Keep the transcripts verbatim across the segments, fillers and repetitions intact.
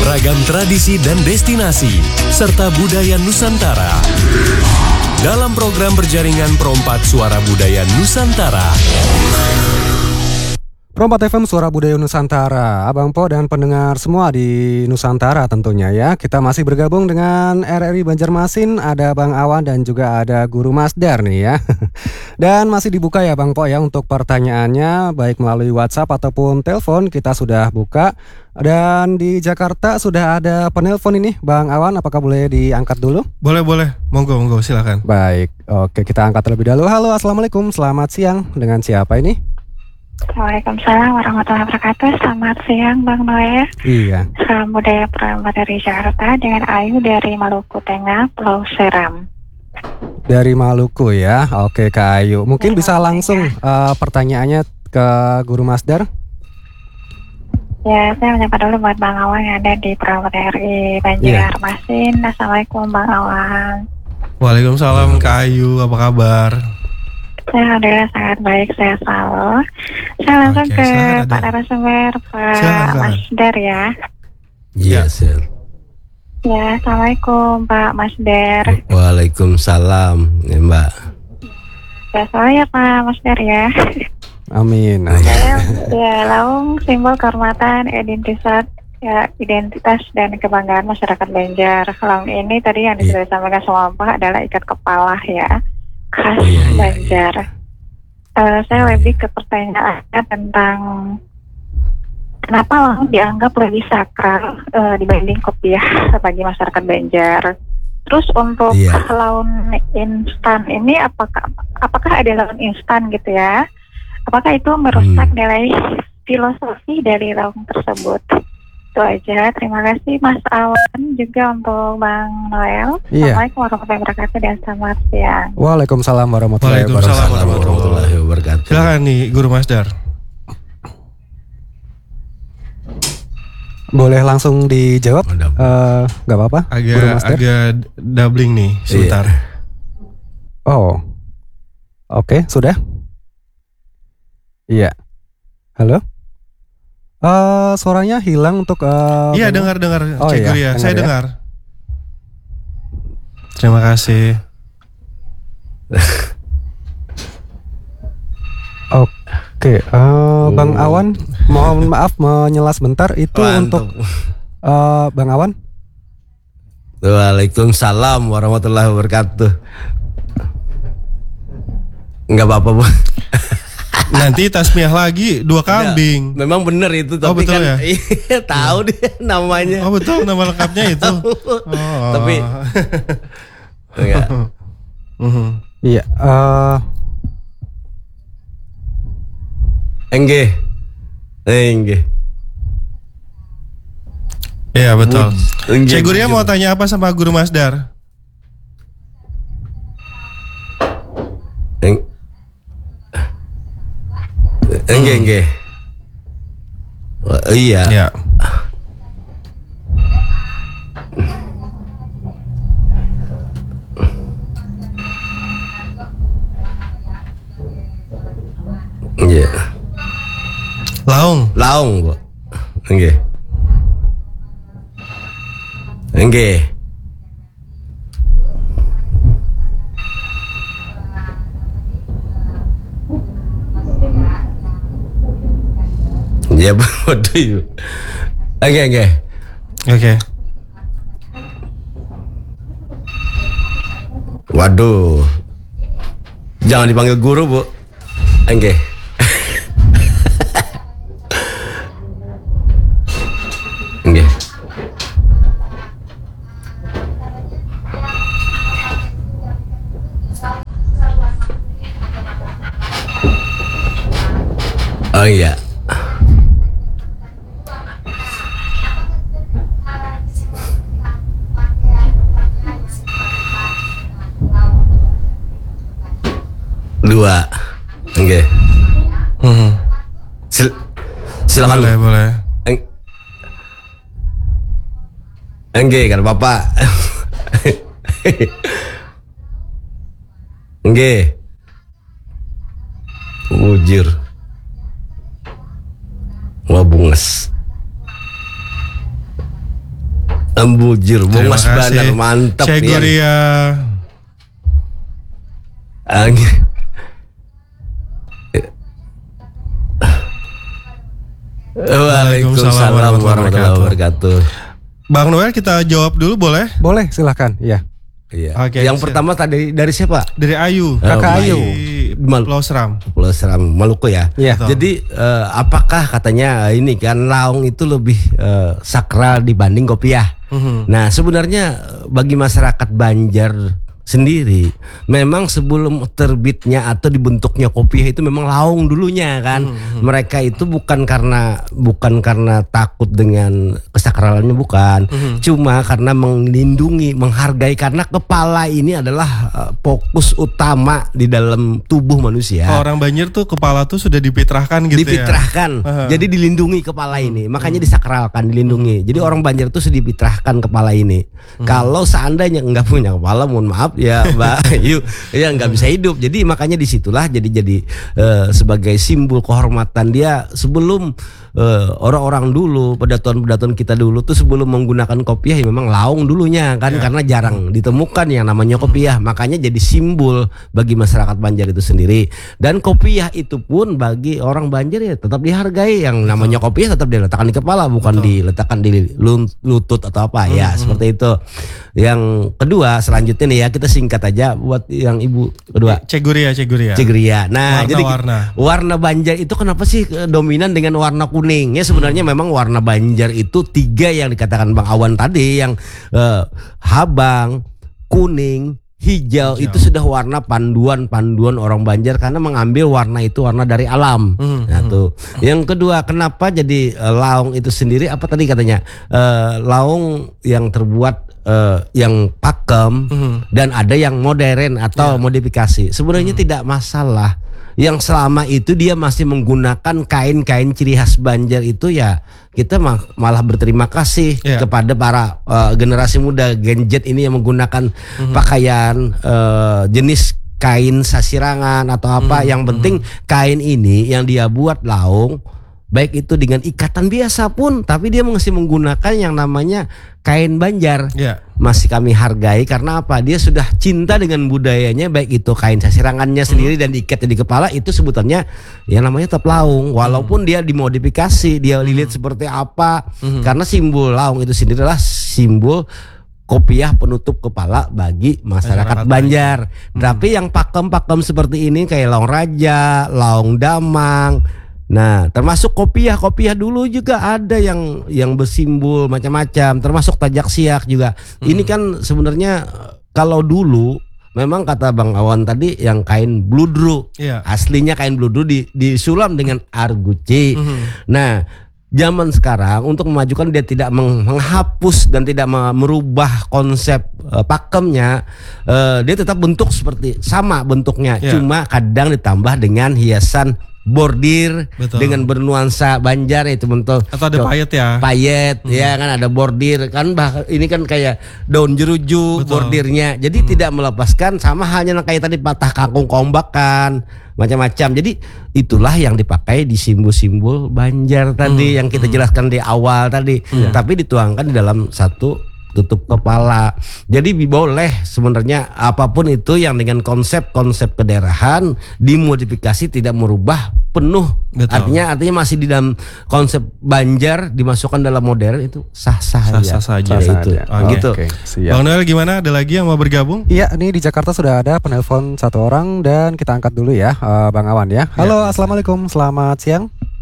beragam tradisi dan destinasi, serta budaya Nusantara. Dalam program berjaringan Perompak Suara Budaya Nusantara. Perompak F M Suara Budaya Nusantara, Abang Po dan pendengar semua di Nusantara tentunya ya. Kita masih bergabung dengan R R I Banjarmasin, ada Bang Awan dan juga ada Guru Masdar nih ya. Dan masih dibuka ya Bang Po ya untuk pertanyaannya, baik melalui WhatsApp ataupun telepon kita sudah buka. Dan di Jakarta sudah ada penelpon ini, Bang Awan, apakah boleh diangkat dulu? Boleh, boleh. Monggo, monggo, silakan. Baik, oke kita angkat terlebih dahulu. Halo, Assalamualaikum, selamat siang. Dengan siapa ini? Waalaikumsalam warahmatullahi wabarakatuh. Selamat siang Bang Noe. Iya. Salam budaya Perompak dari Jakarta dengan Ayu dari Maluku Tengah, Pulau Seram. Dari Maluku ya. Oke Kak Ayu. Mungkin ya, bisa langsung uh, pertanyaannya ke Guru Masdar. Ya, saya menyapa dulu buat Bang Awan yang ada di Perompak R I Banjarmasin. Ya. Assalamualaikum Bang Awan. Waalaikumsalam Kak Ayu, apa kabar? Saya alhamdulillah sangat baik, saya selalu. Saya langsung Oke, ke silakan, Pak Narasumber, Pak Silakan. Masdar ya. Iya, Sir. Ya, Assalamualaikum Pak Masdar. Waalaikumsalam, ya, Mbak. Ya, soalnya Pak Masdar ya. Amin. Saya ya Laung, simbol kehormatan, identitas ya identitas dan kebanggaan masyarakat Banjar. Laung ini tadi yang sudah disampaikan sama Pak adalah ikat kepala ya. Khas Iya, iya, Banjar. Uh, saya lebih ke pertanyaannya tentang kenapa laung dianggap lebih sakral uh, dibanding kopiah bagi masyarakat Banjar. Terus untuk Iya. laun instan ini apakah apakah ada laun instan gitu ya? Apakah itu merusak Hmm. nilai filosofi dari laung tersebut? Itu aja. Terima kasih Mas Awan, juga untuk Bang Noel. Iya. Assalamualaikum warahmatullahi wabarakatuh dan selamat siang. Waalaikumsalam warahmatullahi Waalaikumsalam wabarakatuh. warahmatullahi wabarakatuh. Silakan nih Guru Masdar. Boleh langsung dijawab? Udah. Eh, Gak apa-apa, Guru Agak Masdar. agak doubling nih sebentar. Oh, oke, sudah. Iya. Halo. Eh, suaranya hilang untuk. eh, Iya, Bang- dengar-dengar Oh, Cik iya, Guru ya. dengar Saya ya. dengar. Terima kasih. Oke, eh, Bang Awan, mohon maaf menyela sebentar. Itu Mantap. untuk eh, Bang Awan. Waalaikumsalam warahmatullahi wabarakatuh. Enggak apa-apa, Bu. Nanti tasmiah lagi dua kambing. Memang bener itu, Oh, tapi betul kan ya? iya, tahu dia namanya. Oh betul, nama lengkapnya itu. Oh. Tapi enggak. Mhm. Iya. eh, Enggih. Enggih. Iya betul. Enggih, Cik Guru ya enggih. mau tanya apa sama Guru Masdar? Eng- Enggih, enggih. Oh, iya. Ya. Iya. Laung. Laung, Bu. Enggih. Enggih. Ya, waduh. Ibu. Enggih, enggih. Oke. Waduh. Jangan dipanggil guru, Bu. Enggih. Enggih. Oh iya. Dua. Oke. Mhm. Sil silakan. Boleh, boleh. Eng Enggak kan Bapak. Enggak. Ujir. Wah bunges. Embujur, Bung Terima Mas kasih. Bandar mantap Cek ya. Guria. Angge. Waalaikumsalam warahmatullahi wabarakatuh. Bang Noel, kita jawab dulu boleh? Boleh, silahkan. Iya. Iya. Oke, Yang siap. pertama tadi dari siapa? Dari Ayu. Kakak Oh, Ayu. Di Mal- Pulau Seram. Pulau Seram, Maluku ya. Iya. Betul. Jadi eh, apakah katanya ini kan laung itu lebih eh, sakral dibanding kopiah? Mhm. Nah sebenarnya eh, bagi masyarakat Banjar sendiri, memang sebelum terbitnya atau dibentuknya kopiah itu memang laung dulunya kan. Mereka itu bukan karena bukan karena takut dengan kesakralannya, bukan. Cuma karena melindungi, menghargai, karena kepala ini adalah eh, fokus utama di dalam tubuh manusia. Kalau orang Banjar tuh kepala tuh sudah dipitrahkan gitu Dipitrahkan, ya. jadi dilindungi kepala ini, makanya disakralkan, dilindungi. Jadi orang Banjar tuh sudah dipitrahkan kepala ini. Kalau seandainya nggak punya kepala, mohon maaf ya Mbak Ayu, ya nggak bisa hidup. Jadi makanya disitulah jadi jadi eh, sebagai simbol kehormatan dia sebelum eh, orang-orang dulu, pedatuan-pedatuan kita dulu tuh sebelum menggunakan kopiah ya memang laung dulunya kan, karena jarang ditemukan yang namanya kopiah. Makanya jadi simbol bagi masyarakat Banjar itu sendiri. Dan kopiah itu pun bagi orang Banjar ya tetap dihargai. Yang namanya kopiah tetap diletakkan di kepala, bukan diletakkan di lutut atau apa ya, seperti itu. Yang kedua selanjutnya nih ya, kita singkat aja buat yang ibu kedua. Cek Guria, Cek Guria. Cegria. Nah, jadi Warna-warna. warna Banjar itu kenapa sih eh, dominan dengan warna kuning? Ya sebenarnya memang warna Banjar itu tiga yang dikatakan Bang Awan tadi, yang eh, habang, kuning, hijau, Hijau. itu sudah warna panduan-panduan orang Banjar karena mengambil warna itu warna dari alam. Hmm, Nah tuh. Yang kedua, kenapa jadi eh, laung itu sendiri? Apa tadi katanya? Eh, laung yang terbuat eh, yang pakem Mhm. dan ada yang modern atau modifikasi. Sebenarnya tidak masalah. Yang selama itu dia masih menggunakan kain-kain ciri khas Banjar itu, ya kita mah- malah berterima kasih Ya. kepada para eh, generasi muda Gen Z ini yang menggunakan pakaian eh, jenis kain sasirangan atau apa. Yang penting kain ini yang dia buat laung, baik itu dengan ikatan biasa pun, tapi dia masih menggunakan yang namanya kain Banjar. Ya. Masih kami hargai karena apa? Dia sudah cinta dengan budayanya, baik itu kain sasirangannya sendiri dan diikatnya di kepala, itu sebutannya yang namanya tetap laung. Walaupun dia dimodifikasi, dia lilit seperti apa, karena simbol laung itu sendiri adalah simbol kopiah penutup kepala bagi masyarakat Masyarakat Banjar. Tapi yang pakem-pakem seperti ini kayak laung raja, laung damang, nah termasuk kopiah kopiah dulu juga ada yang yang bersimbol macam-macam, termasuk tajak siak juga. Ini kan sebenarnya eh, kalau dulu memang kata Bang Awan tadi yang kain bludru, Iya. aslinya kain bludru di, disulam dengan arguci. Mhm. Nah zaman sekarang untuk memajukan, dia tidak meng- menghapus dan tidak me- merubah konsep eh, pakemnya, eh, dia tetap bentuk seperti sama bentuknya, Ya. cuma kadang ditambah dengan hiasan bordir. Betul. Dengan bernuansa Banjar, itu bentuk Atau ada payet ya. payet, ya kan, ada bordir kan, bah ini kan kayak daun jeruju. Betul. Bordirnya, jadi tidak melepaskan, sama halnya kayak tadi patah kangkung kombak kan, macam-macam. Jadi itulah yang dipakai di simbol-simbol Banjar tadi yang kita jelaskan di awal tadi, tapi dituangkan di dalam satu tutup kepala. Jadi boleh sebenarnya apapun itu yang dengan konsep-konsep kedaerahan dimodifikasi, tidak merubah penuh. Betul. Artinya artinya masih di dalam konsep Banjar, dimasukkan dalam modern, itu sah-sah Sah-sah saja. saja. Ya, itu. Sah-sah aja. Oh, gitu. Oke, siap. Bang Noel gimana? Ada lagi yang mau bergabung? Iya, ini di Jakarta sudah ada penelpon satu orang dan kita angkat dulu ya, eh, Bang Awan ya. Halo, assalamualaikum, selamat siang.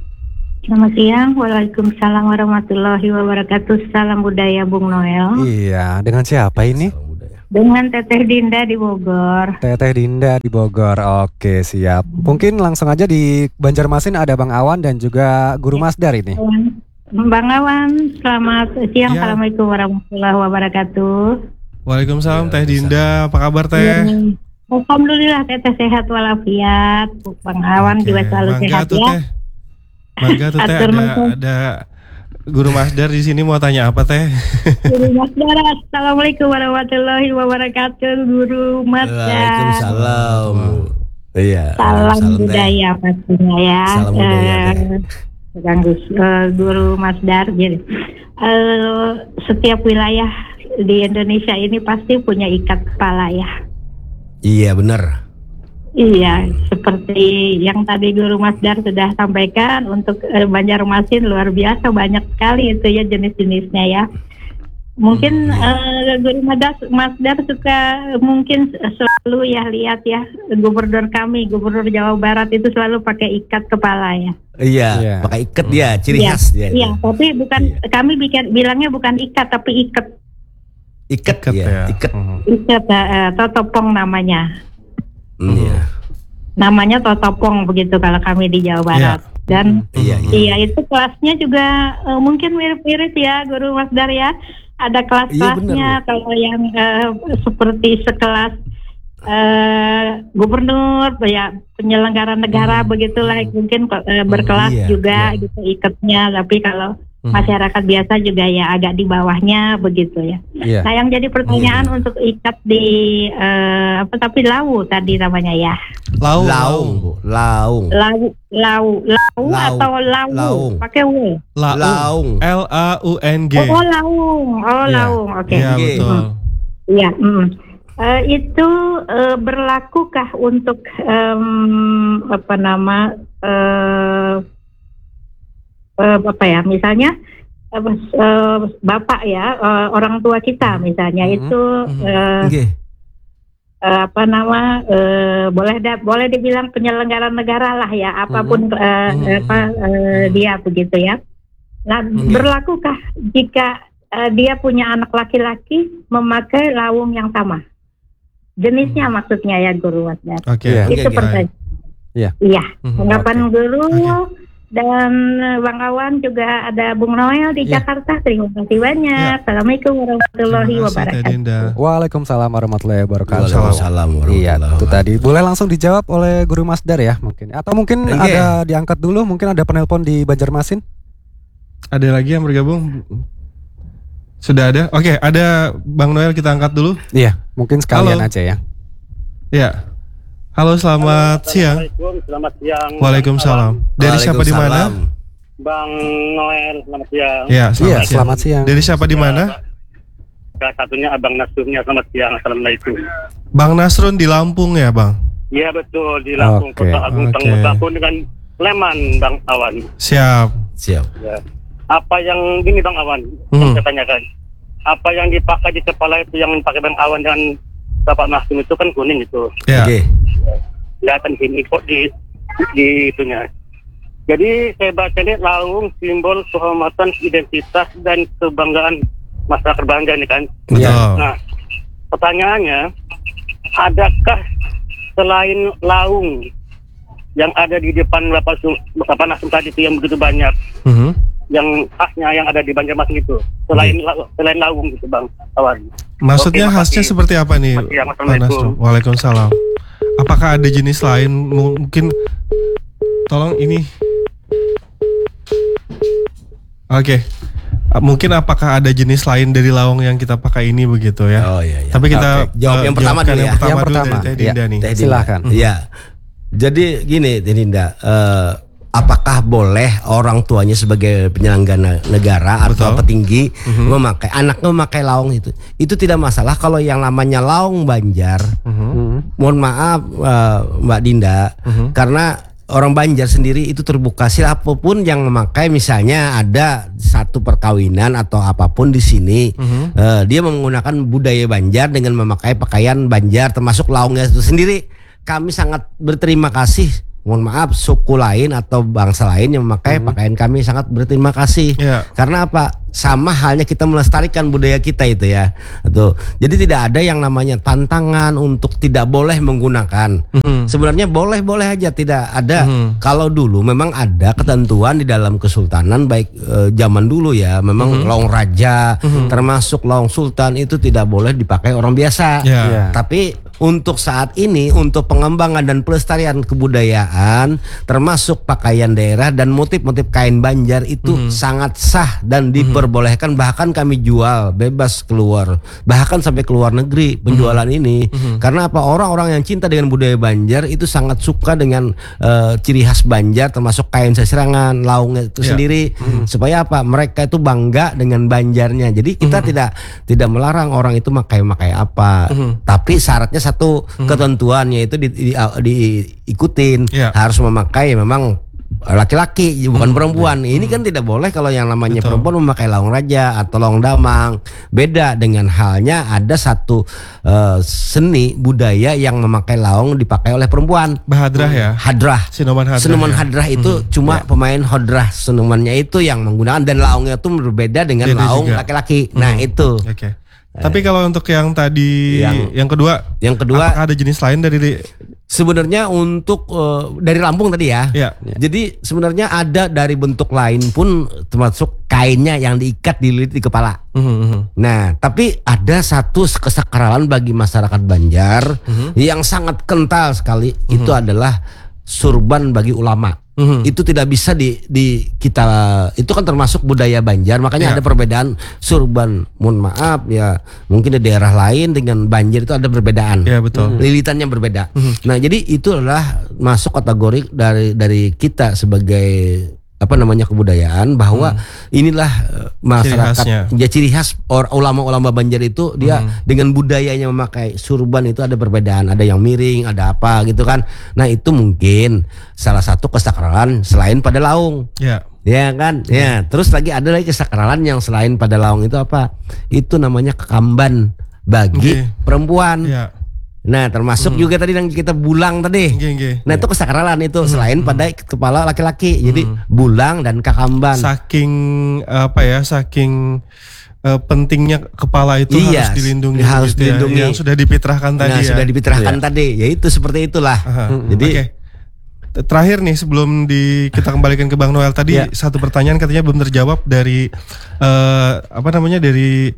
Selamat siang, Waalaikumsalam warahmatullahi wabarakatuh. Salam budaya Bung Noel. Iya, dengan siapa ini? Dengan Teteh Dinda di Bogor. Teteh Dinda di Bogor. Oke, siap. Mungkin langsung aja di Banjarmasin ada Bang Awan dan juga Guru Masdar ini. Bang Awan, selamat siang. Ya. Assalamualaikum warahmatullahi wabarakatuh. Waalaikumsalam Teh Dinda, apa kabar Ya. Teh? Alhamdulillah Teteh sehat walafiat. Bang Awan Oke, juga selalu mangga sehat tuh, ya. Teh. Mangga tuh Teh, Atur ada mangga. ada Guru Masdar di sini mau tanya apa Teh? Guru Masdar, Assalamualaikum warahmatullahi wabarakatuh. Guru Masdar. Waalaikumsalam. Iya. Salam Teh. budaya pastinya ya. Salam budaya, Eh, Teh. ganggu uh, Guru Masdar. Jadi uh, setiap wilayah di Indonesia ini pasti punya ikat kepala ya. Iya benar. Iya, seperti yang tadi Guru Masdar sudah sampaikan, untuk uh, Banjarmasin luar biasa banyak sekali itu ya jenis-jenisnya ya. Mungkin uh, Guru Masdar, Masdar suka mungkin selalu ya lihat ya gubernur kami, gubernur Jawa Barat itu selalu pakai ikat kepala ya. Iya, Iya. pakai ikat dia, ciri Iya, khas dia. Iya, tapi bukan Iya. kami bikin bilangnya bukan ikat tapi ikat. Ikat, Ikat ya, ya. ikat. Mhm. Ikat uh, totopong namanya. Hmm, Iya. Namanya totopong begitu kalau kami di Jawa Barat. Dan Iya, iya. iya itu kelasnya juga uh, mungkin mirip-mirip ya Guru Masdar ya. Ada kelas-kelasnya. Iya, Kalau yang uh, seperti sekelas uh, gubernur ya penyelenggara negara begitulah mungkin uh, berkelas iya, juga iya. gitu ikatnya. Tapi kalau Mhm. masyarakat biasa juga ya agak di bawahnya begitu ya. Iya. Nah yang jadi pertanyaan untuk ikat di uh, apa tapi lau tadi namanya ya. Laung. Laung, Bu. Laung. Lau, lau, lau, Lau. atau lau, Laung. pakai w. Laung. Laung. L A U N G. Oh, laung, oh Iya. laung, oke. Iya Oke. betul. Iya, mm. Eh, itu eh, berlakukah untuk em, apa nama eh, eh, apa ya? Misalnya eh, eh, bapak ya, eh, orang tua kita misalnya Mhm. itu eh, Oke. eh, apa nama eh, boleh da, boleh dibilang penyelenggara negara lah ya apapun eh, Mhm. apa eh, dia begitu ya. Nah Mhm. berlakukah jika eh, dia punya anak laki-laki memakai laung yang sama jenisnya maksudnya ya Guru Masdar. Oke. Iya. Itu Oke, oke. pertanyaan. Iya. Iya. Mhm. Tanggapan Guru Oke. dan eh, Bang Awan juga ada Bung Noel di Iya. Jakarta. Terima kasih banyak. Assalamualaikum warahmatullahi Terima kasih, Teh wabarakatuh. Dinda. Waalaikumsalam warahmatullahi wabarakatuh. Waalaikumsalam warahmatullahi Iya, itu wabarakatuh. tadi. Boleh langsung dijawab oleh Guru Masdar ya mungkin. Atau mungkin Oke. ada diangkat dulu, mungkin ada penelpon di Banjarmasin. Ada lagi yang bergabung? Sudah ada? Oke, ada Bang Noel, kita angkat dulu. Iya, mungkin sekalian Halo. aja ya. Ya. Halo, selamat siang. Assalamualaikum, selamat siang. Waalaikumsalam. Dari siapa di mana? Waalaikumsalam. Bang Noel, selamat siang. Ya, selamat Iya, siang. selamat siang. Dari siapa di mana? Salah satunya Abang Nasrumnya, selamat siang. Assalamualaikum. Bang Nasrun di Lampung ya, Bang? Iya betul, di Lampung, Oke, Kota Agung, oke. Tengah Lampung dengan Leman, Bang Awan. Siap. Siap. Ya. Apa yang ini Bang Awan, Hmm. yang saya tanyakan. Apa yang dipakai di kepala itu yang pakai Bang Awan dan Bapak Nasrum itu kan kuning itu. Ya. Oke. Kelihatan sini kok di di itunya. Jadi saya baca ini laung simbol kehormatan, identitas dan kebanggaan masyarakat Banja ini kan. Iya. Betul. Nah, pertanyaannya, adakah selain laung yang ada di depan Bapak Su- Bapak Nasrum tadi itu yang begitu banyak, Mhm. yang khasnya yang ada di Banjarmasin itu, selain la- selain laung gitu Bang Awan? Maksudnya Oke, khasnya makasih. seperti apa nih, Makasih, Pak Assalamualaikum. Nasrun? Waalaikumsalam. Apakah ada jenis lain? Mungkin tolong ini. Oke. Mungkin apakah ada jenis lain dari lawang yang kita pakai ini begitu ya? Oh iya, iya. Tapi kita Oke. Jawab eh, yang pertama jawabkan dulu yang ya. pertama Yang dulu pertama, dari Teh iya. Dinda nih. Teh Dinda. Silakan. Iya. Jadi gini, Teh Dinda, eh, apakah boleh orang tuanya sebagai penyelenggara negara atau Betul. petinggi memakai anaknya memakai laung itu? Itu tidak masalah kalau yang namanya laung Banjar. Mhm. Mhm. Mohon maaf eh, Mbak Dinda, Mhm. karena orang Banjar sendiri itu terbuka siapapun yang memakai, misalnya ada satu perkawinan atau apapun di sini, Mhm. eh, dia menggunakan budaya Banjar dengan memakai pakaian Banjar termasuk laungnya itu sendiri. Kami sangat berterima kasih. Mohon maaf, suku lain atau bangsa lain yang memakai pakaian kami sangat berterima kasih. Ya. Karena apa? Sama halnya kita melestarikan budaya kita itu ya. Tuh. Jadi tidak ada yang namanya tantangan untuk tidak boleh menggunakan. Mhm. Sebenarnya boleh-boleh aja, tidak ada. Mhm. Kalau dulu memang ada ketentuan di dalam kesultanan, baik eh, zaman dulu ya, memang laung raja termasuk laung sultan itu tidak boleh dipakai orang biasa. Ya. Iya. Tapi untuk saat ini untuk pengembangan dan pelestarian kebudayaan termasuk pakaian daerah dan motif-motif kain Banjar itu Mhm. sangat sah dan diperbolehkan, bahkan kami jual bebas keluar, bahkan sampai ke luar negeri penjualan ini. Karena apa? Orang-orang yang cinta dengan budaya Banjar itu sangat suka dengan eh, ciri khas Banjar termasuk kain seserangan, laungnya itu Ya. sendiri. Supaya apa? Mereka itu bangga dengan Banjarnya. Jadi kita tidak tidak melarang orang itu pakai-pakai apa. Tapi syaratnya satu ketentuan yaitu di, di, diikutin. Ya. Harus memakai memang laki-laki bukan perempuan. Ini kan tidak boleh kalau yang namanya Betul. perempuan memakai laung raja atau laung damang. Beda dengan halnya ada satu eh, seni budaya yang memakai laung dipakai oleh perempuan. Bahadrah ya. Hadrah. Sinuman hadrah. Senuman ya. hadrah itu cuma pemain hadrah senumannya itu yang menggunakan dan laungnya itu berbeda dengan Beda laung juga. laki-laki. Nah itu. Oke. Tapi kalau untuk yang tadi Yang- yang, kedua, Yang kedua apakah ada jenis lain dari sebenarnya untuk eh, dari Lampung tadi ya. ya? Jadi sebenarnya ada dari bentuk lain pun termasuk kainnya yang diikat di di kepala. Mhm, mhm. Nah, tapi ada satu kesakralan bagi masyarakat Banjar yang sangat kental sekali. Itu adalah surban bagi ulama. Mhm. Itu tidak bisa di, di kita, itu kan termasuk budaya Banjar. Makanya Ya. ada perbedaan surban. Mohon maaf ya, mungkin di daerah lain dengan Banjar itu ada perbedaan. Ya betul. Lilitannya berbeda. Nah, jadi itu adalah masuk kategori dari dari kita sebagai apa namanya kebudayaan bahwa inilah eh, masyarakat khasnya. ya ciri khas or, ulama-ulama Banjar itu dia dengan budayanya memakai surban itu ada perbedaan, ada yang miring, ada apa gitu kan. Nah, itu mungkin salah satu kesakralan selain pada laung. Ya. Ya kan? Ya, terus lagi ada lagi kesakralan yang selain pada laung itu apa? Itu namanya kekamban bagi Oke. perempuan. Ya. Nah, termasuk juga tadi yang kita bulang tadi. Nggih, nggih. Nah, itu kesakralan itu selain pada kepala laki-laki. Jadi bulang dan kakamban. Saking apa ya? Saking eh, pentingnya kepala itu Iya, harus dilindungi, harus gitu ya, dilindungi. yang sudah dipitrahkan tadi Nah, ya. sudah dipitrahkan tadi. Ya itu seperti itulah. Aha. Jadi Oke. T- Terakhir nih sebelum di kita kembalikan ke Bang Noel tadi Ya. satu pertanyaan katanya belum terjawab dari eh, apa namanya dari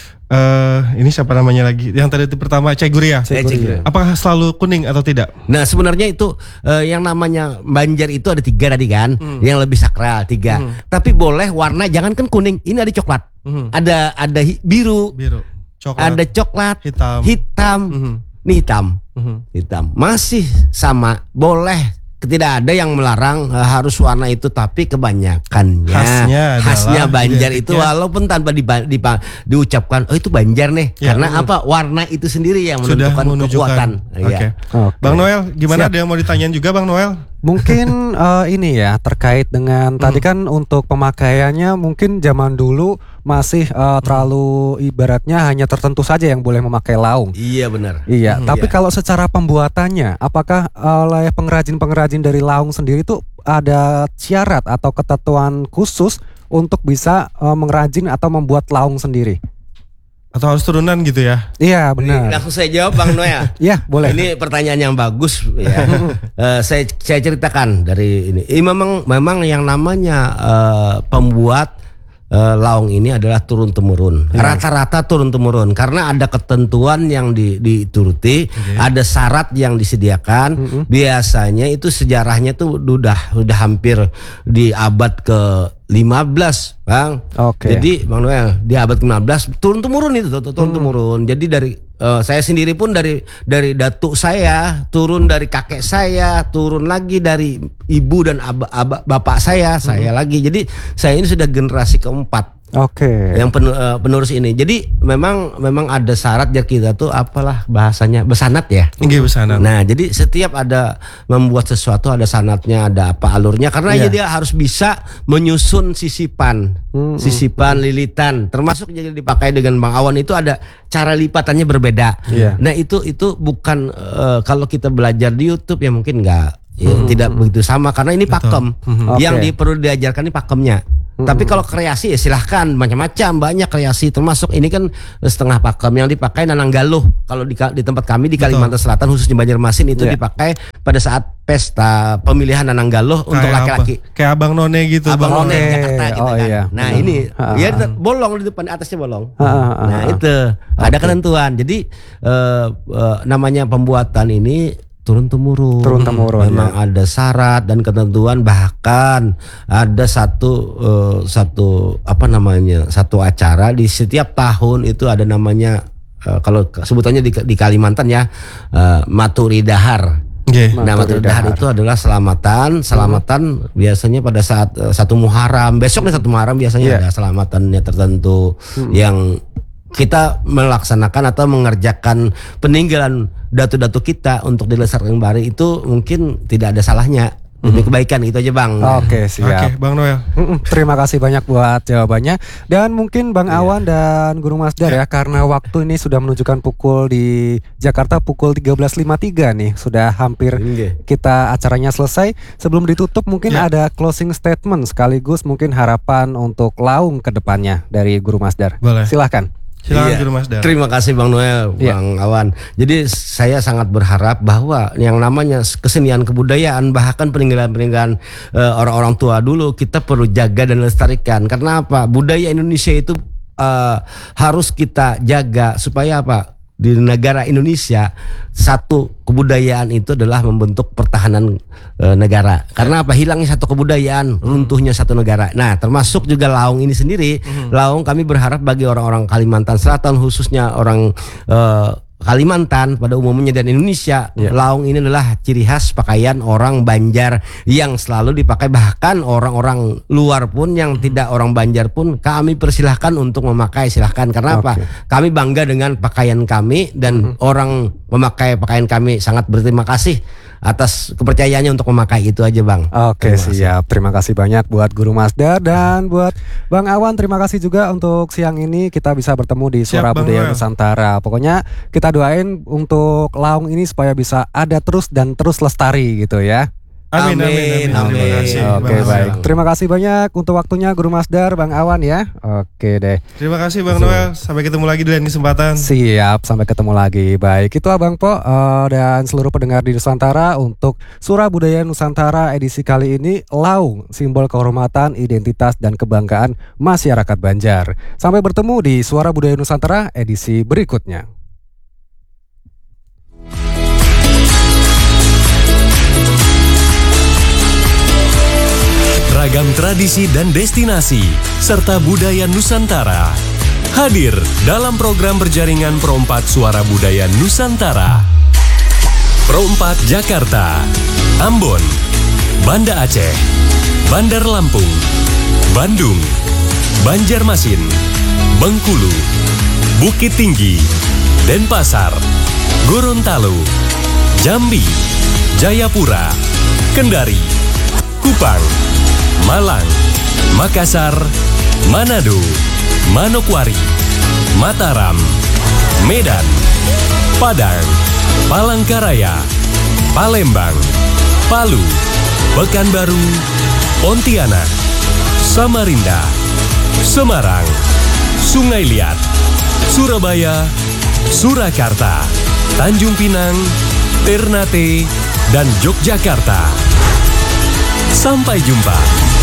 eh, ini siapa namanya lagi yang tadi itu pertama Cek Guria. Cek Guria. Apakah selalu kuning atau tidak? Nah, sebenarnya itu eh, yang namanya Banjar itu ada tiga tadi kan, yang lebih sakral tiga. Tapi boleh warna jangankan kuning, ini ada coklat, Mhm. ada ada hi- biru, Biru, coklat, ada coklat, hitam. hitam, Mhm. ini hitam, Mhm. hitam masih sama, boleh. Tidak ada yang melarang eh, harus warna itu, tapi kebanyakannya Khasnya adalah khasnya Banjar itu identiknya- walaupun tanpa diba- dipa- diucapkan oh itu Banjar nih, Ya. karena apa warna itu sendiri yang Sudah menentukan kekuatan. menunjukkan. Oke. Iya. Oke. Bang Noel, gimana Siap. ada yang mau ditanyain juga Bang Noel? Mungkin eh, ini ya terkait dengan tadi kan untuk pemakaiannya mungkin zaman dulu masih eh, terlalu ibaratnya hanya tertentu saja yang boleh memakai laung. Iya benar. Iya, Hmm, tapi iya. kalau secara pembuatannya, apakah oleh pengrajin-pengrajin dari laung sendiri itu ada syarat atau ketentuan khusus untuk bisa eh, mengrajin atau membuat laung sendiri? Atau harus turunan gitu ya? Iya, Ini benar. langsung saya jawab Bang Noel. Iya, boleh. Ini pertanyaan yang bagus ya. Eh, saya saya ceritakan dari ini. Ini memang memang yang namanya eh, pembuat eh, laung ini adalah turun temurun. Rata-rata turun temurun karena ada ketentuan yang di, dituruti, ada syarat yang disediakan. Biasanya itu sejarahnya tuh udah udah hampir di abad ke lima belas, Bang. Oke. Jadi Bang Noel di abad ke lima belas turun temurun itu tuh, turun temurun. Jadi dari eh, saya sendiri pun dari dari datuk saya, turun dari kakek saya, turun lagi dari ibu dan aba, aba- bapak saya, saya lagi. Jadi saya ini sudah generasi keempat Oke. yang penu- eh, penerus ini. Jadi memang memang ada syarat ya kita tuh apalah bahasanya besanat ya. Nggih besanan. Nah, jadi setiap ada membuat sesuatu ada sanatnya, ada apa alurnya karena Iya. ya dia harus bisa menyusun sisipan, Hmm, sisipan, lilitan, termasuk jadi dipakai dengan Bang Awan itu ada cara lipatannya berbeda. Iya. Nah, itu itu bukan eh, kalau kita belajar di YouTube ya mungkin enggak ya, tidak begitu sama karena ini pakem. Hmm. Yang Oke. di, perlu diajarkan ini pakemnya. Hmm. Tapi kalau kreasi ya silahkan, macam-macam, banyak kreasi. Termasuk ini kan setengah pakem yang dipakai Nananggaloh. Kalau di, di tempat kami di Kalimantan Selatan khususnya Banjarmasin itu Yeah. dipakai pada saat pesta pemilihan Nananggaloh untuk Kayak laki-laki. apa? Kayak Abang None gitu. Abang Bang. None Oke. Jakarta gitu Oh, kan. iya. Nah Hmm. ini Ha, ya ha. bolong di depan, atasnya bolong. Ha, ha, ha, Nah ha. itu ada ketentuan. Jadi eh, eh, namanya pembuatan ini turun temurun. Turun temurun, Memang ya. ada syarat dan ketentuan, bahkan ada satu eh, satu apa namanya satu acara di setiap tahun itu ada namanya eh, kalau sebutannya di, di Kalimantan ya eh, Maturi Dahar. Oke. Nah, Maturi Maturi Dahar Dahar. itu adalah selamatan, selamatan biasanya pada saat eh, satu Muharram, besok nih satu Muharram biasanya Iya. ada selamatannya tertentu yang kita melaksanakan atau mengerjakan peninggalan datu-datu kita untuk dilestarikan kembali itu mungkin tidak ada salahnya. Demi kebaikan itu aja Bang. Oke, Oke, siap. Bang Noel. Mm-mm, terima kasih banyak buat jawabannya. Dan mungkin Bang Iya. Awan dan Guru Masdar ya, karena waktu ini sudah menunjukkan pukul di Jakarta pukul tiga belas lima puluh tiga nih. Sudah hampir Iya. kita acaranya selesai. Sebelum ditutup mungkin Ya. ada closing statement sekaligus mungkin harapan untuk Laung ke depannya dari Guru Masdar. Boleh. Silahkan. Silakan Iya. Guru Masdar. Terima kasih Bang Noel, Iya. Bang Awan. Jadi saya sangat berharap bahwa yang namanya kesenian kebudayaan bahkan peninggalan-peninggalan eh, orang-orang tua dulu kita perlu jaga dan lestarikan. Karena apa? Budaya Indonesia itu eh, harus kita jaga supaya apa? Di negara Indonesia satu kebudayaan itu adalah membentuk pertahanan e, negara. Karena apa? Hilangnya satu kebudayaan, runtuhnya satu negara. Nah, termasuk juga Laung ini sendiri. Laung kami berharap bagi orang-orang Kalimantan Selatan khususnya orang e, Kalimantan pada umumnya dan Indonesia, Ya. Laung ini adalah ciri khas pakaian orang Banjar yang selalu dipakai, bahkan orang-orang luar pun yang tidak orang Banjar pun kami persilahkan untuk memakai, silahkan. Karena apa? Oke. Kami bangga dengan pakaian kami dan orang memakai pakaian kami sangat berterima kasih atas kepercayaannya untuk memakai itu aja Bang. Oke, Terima kasih. siap. Terima kasih banyak buat Guru Masdar dan buat Bang Awan. Terima kasih juga untuk siang ini kita bisa bertemu di Siap, Suara Bang Budaya Noel. Nusantara. Pokoknya kita doain untuk Laung ini supaya bisa ada terus dan terus lestari gitu ya. Amin, amin, amin. Amin. Terima kasih. Oke, Bang baik. Noel. Terima kasih banyak untuk waktunya Guru Masdar, Bang Awan ya. Oke deh. Terima kasih Bang Noel. Sampai ketemu lagi di lain kesempatan. Siap, sampai ketemu lagi. Baik, itu Abang Po eh, dan seluruh pendengar di Nusantara untuk Suara Budaya Nusantara edisi kali ini, Laung, simbol kehormatan, identitas dan kebanggaan masyarakat Banjar. Sampai bertemu di Suara Budaya Nusantara edisi berikutnya. Ragam tradisi dan destinasi serta budaya Nusantara hadir dalam program berjaringan Pro empat Suara Budaya Nusantara. Pro empat Jakarta, Ambon, Banda Aceh, Bandar Lampung, Bandung, Banjarmasin, Bengkulu, Bukit Tinggi, Denpasar, Gorontalo, Jambi, Jayapura, Kendari, Kupang, Malang, Makassar, Manado, Manokwari, Mataram, Medan, Padang, Palangkaraya, Palembang, Palu, Pekanbaru, Pontianak, Samarinda, Semarang, Sungai Liat, Surabaya, Surakarta, Tanjung Pinang, Ternate, dan Yogyakarta. Sampai jumpa.